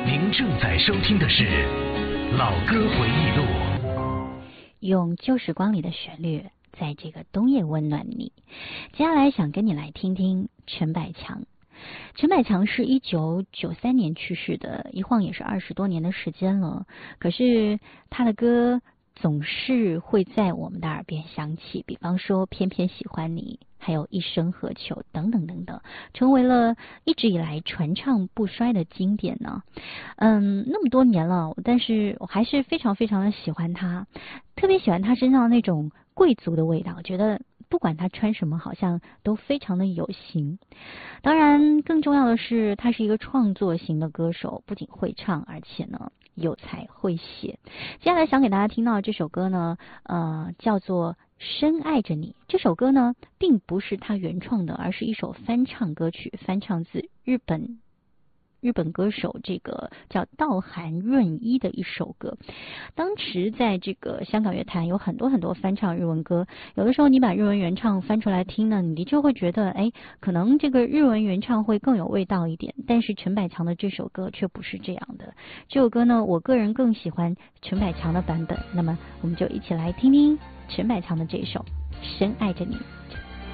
您正在收听的是老歌回忆录， 用旧时光里的旋律，在这个冬夜温暖你。接下来想跟你来听听陈百强。陈百强是1993年去世的，一晃也是20多年的时间了。可是他的歌总是会在我们的耳边响起，比方说偏偏喜欢你，还有一生何求等等等等，成为了一直以来传唱不衰的经典呢。那么多年了，但是我还是非常非常的喜欢他，特别喜欢他身上那种贵族的味道，觉得不管他穿什么好像都非常的有型。当然更重要的是他是一个创作型的歌手，不仅会唱，而且呢有才会写。接下来想给大家听到的这首歌呢叫做深爱着你。这首歌呢并不是他原创的，而是一首翻唱歌曲，翻唱自日本歌手这个叫道涵润一的一首歌。当时在这个香港乐坛有很多很多翻唱日文歌，有的时候你把日文原唱翻出来听呢，你就会觉得可能这个日文原唱会更有味道一点，但是陈百强的这首歌却不是这样的。这首歌呢我个人更喜欢陈百强的版本，那么我们就一起来听听陈百强的这首深爱着你。